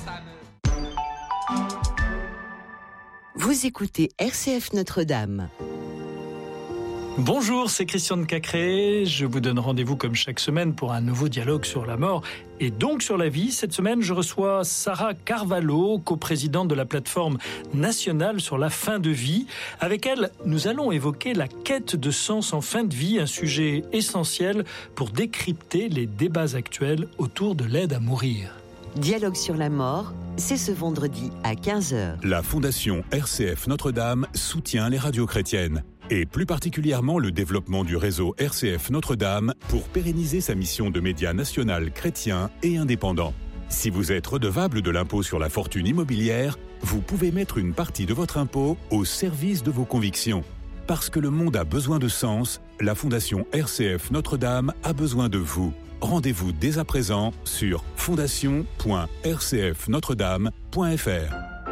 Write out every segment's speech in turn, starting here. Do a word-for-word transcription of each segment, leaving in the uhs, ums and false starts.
Vous écoutez R C F Notre-Dame. Bonjour, c'est Christian de Cacré. Je vous donne rendez-vous comme chaque semaine pour un nouveau dialogue sur la mort et donc sur la vie. Cette semaine, je reçois Sarah Carvalho, coprésidente de la plateforme nationale sur la fin de vie. Avec elle, nous allons évoquer la quête de sens en fin de vie, un sujet essentiel pour décrypter les débats actuels autour de l'aide à mourir. Dialogue sur la mort, c'est ce vendredi à quinze heures. La Fondation R C F Notre-Dame soutient les radios chrétiennes et plus particulièrement le développement du réseau R C F Notre-Dame pour pérenniser sa mission de média national chrétien et indépendant. Si vous êtes redevable de l'impôt sur la fortune immobilière, vous pouvez mettre une partie de votre impôt au service de vos convictions. Parce que le monde a besoin de sens, la Fondation R C F Notre-Dame a besoin de vous. Rendez-vous dès à présent sur fondation point r c f notre dame point f r.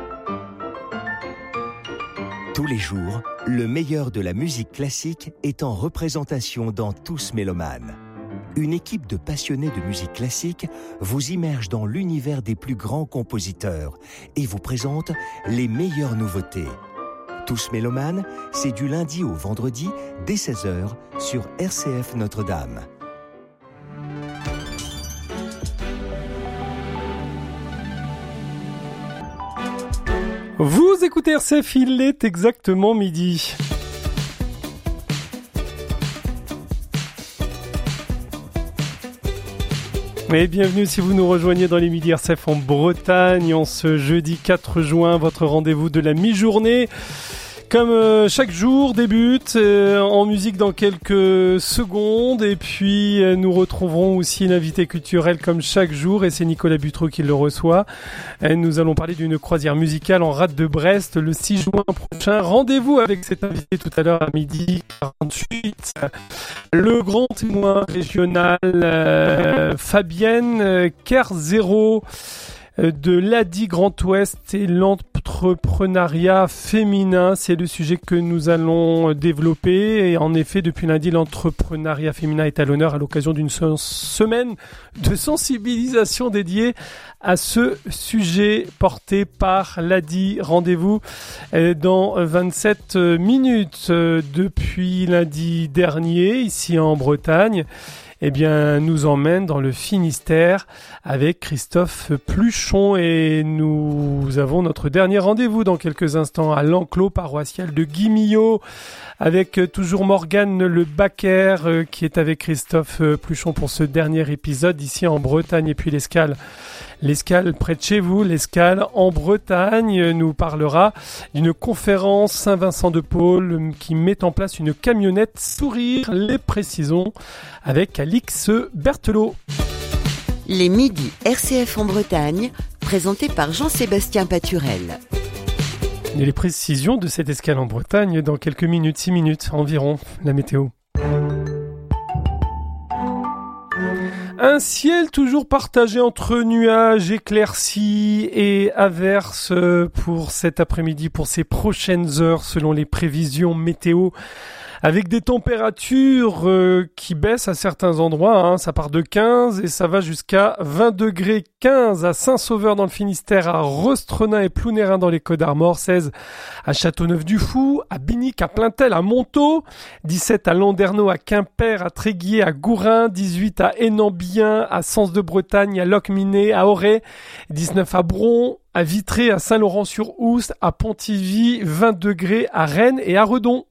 Tous les jours, le meilleur de la musique classique est en représentation dans Tous Mélomanes. Une équipe de passionnés de musique classique vous immerge dans l'univers des plus grands compositeurs et vous présente les meilleures nouveautés. Tous Mélomanes, c'est du lundi au vendredi dès seize heures sur R C F Notre-Dame. Vous écoutez R C F, il est exactement midi. Et bienvenue si vous nous rejoignez dans les Midi R C F en Bretagne en ce jeudi quatre juin, votre rendez-vous de la mi-journée. Comme euh, chaque jour débute euh, en musique dans quelques secondes et puis euh, nous retrouverons aussi l'invité culturel comme chaque jour et c'est Nicolas Butreau qui le reçoit. Et nous allons parler d'une croisière musicale en rade de Brest le six juin prochain. Rendez-vous avec cet invité tout à l'heure à midi quarante-huit. Le grand témoin régional euh, Fabienne euh, Kerzero de l'A D I Grand Ouest et l'entrepreneuriat féminin. C'est le sujet que nous allons développer. Et en effet, depuis lundi, l'entrepreneuriat féminin est à l'honneur à l'occasion d'une semaine de sensibilisation dédiée à ce sujet porté par l'A D I. Rendez-vous dans vingt-sept minutes. Depuis lundi dernier, ici en Bretagne, eh bien, nous emmène dans le Finistère avec Christophe Pluchon et nous avons notre dernier rendez-vous dans quelques instants à l'enclos paroissial de Guimillot avec toujours Morgane Le Baquer euh, qui est avec Christophe Pluchon pour ce dernier épisode ici en Bretagne et puis l'escale. L'escale près de chez vous, l'escale en Bretagne nous parlera d'une conférence Saint-Vincent-de-Paul qui met en place une camionnette sourire, les précisons avec Alix Berthelot. Les midis R C F en Bretagne, présentés par Jean-Sébastien Paturel. Et les précisions de cette escale en Bretagne dans quelques minutes, six minutes environ, la météo. Un ciel toujours partagé entre nuages, éclaircies et averses pour cet après-midi, pour ces prochaines heures selon les prévisions météo. Avec des températures euh, qui baissent à certains endroits, hein. Ça part de quinze et ça va jusqu'à vingt degrés, quinze à Saint-Sauveur dans le Finistère, à Rostrenin et Plounérin dans les Côtes-d'Armor, seize à Châteauneuf-du-Fou, à Binic, à Plaintel, à Montaut, dix-sept à Landerneau, à Quimper, à Tréguier, à Gourin, dix-huit à Hénan-Bien, à Sens-de-Bretagne, à Locminé, à Auray, dix-neuf à Bron, à Vitré, à Saint-Laurent-sur-Oust, à Pontivy, vingt degrés à Rennes et à Redon.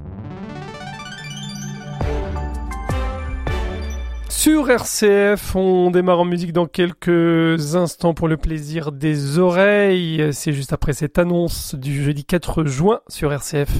Sur R C F, on démarre en musique dans quelques instants pour le plaisir des oreilles. C'est juste après cette annonce du jeudi quatre juin sur R C F.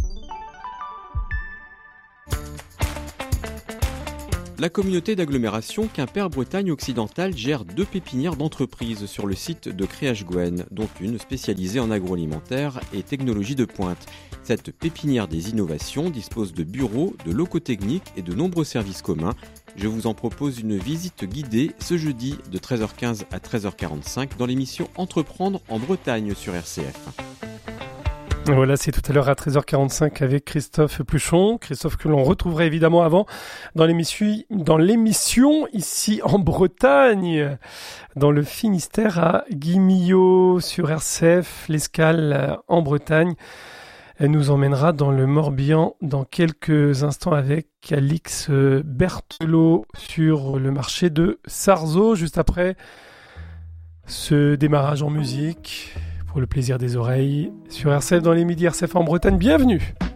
La communauté d'agglomération Quimper-Bretagne occidentale gère deux pépinières d'entreprises sur le site de Créache-Gouenne, dont une spécialisée en agroalimentaire et technologie de pointe. Cette pépinière des innovations dispose de bureaux, de locaux techniques et de nombreux services communs. Je vous en propose une visite guidée ce jeudi de treize heures quinze à treize heures quarante-cinq dans l'émission Entreprendre en Bretagne sur R C F. Voilà, c'est tout à l'heure à treize heures quarante-cinq avec Christophe Pluchon. Christophe que l'on retrouverait évidemment avant dans l'émission, dans l'émission ici en Bretagne, dans le Finistère à Guimillot sur R C F, l'escale en Bretagne. Elle nous emmènera dans le Morbihan dans quelques instants avec Alix Berthelot sur le marché de Sarzeau, juste après ce démarrage en musique pour le plaisir des oreilles sur R C F dans les midis R C F en Bretagne. Bienvenue.